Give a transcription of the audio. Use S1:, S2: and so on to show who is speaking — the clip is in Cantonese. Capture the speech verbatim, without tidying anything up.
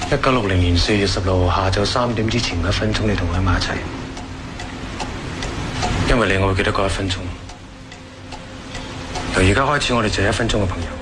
S1: 一九六零年四月十六號下晝三點之前一分鐘，你同佢喺埋一齊，因為你我會記得嗰一分鐘。由而家開始，我哋就係一分鐘嘅朋友。